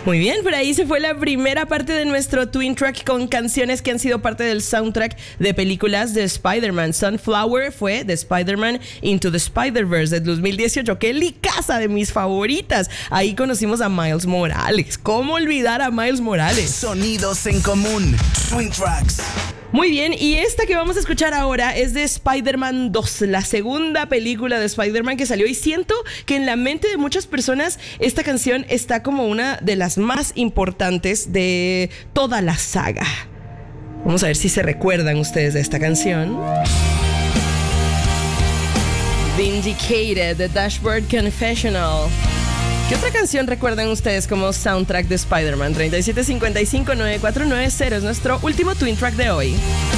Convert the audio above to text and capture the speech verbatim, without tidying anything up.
Muy bien, por ahí se fue la primera parte de nuestro Twin Track con canciones que han sido parte del soundtrack de películas de Spider-Man. Sunflower fue de Spider-Man Into the Spider-Verse de dos mil dieciocho. ¡Qué licaza de mis favoritas! Ahí conocimos a Miles Morales. ¿Cómo olvidar a Miles Morales? Sonidos en común. Twin Tracks. Muy bien, y esta que vamos a escuchar ahora es de Spider-Man dos, la segunda película de Spider-Man que salió, y siento que en la mente de muchas personas esta canción está como una de las más importantes de toda la saga. Vamos a ver si se recuerdan ustedes de esta canción. Vindicated, The Dashboard Confessional. ¿Qué otra canción recuerdan ustedes como soundtrack de Spider-Man? treinta y siete cincuenta y cinco nueve cuatro nueve cero es nuestro último Twin Track de hoy.